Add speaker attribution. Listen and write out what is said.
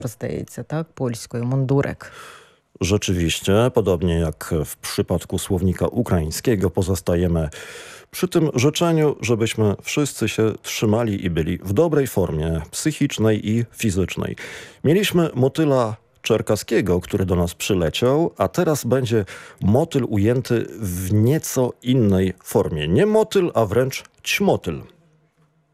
Speaker 1: здається, так? Польською, мундурek.
Speaker 2: Rzeczywiście, podobnie jak w przypadku słownika ukraińskiego, pozostajemy przy tym życzeniu, żebyśmy wszyscy się trzymali i byli w dobrej formie psychicznej i fizycznej. Mieliśmy motyla czerkaskiego, który do nas przyleciał, a teraz będzie motyl ujęty w nieco innej formie. Nie motyl, a wręcz ćmotyl.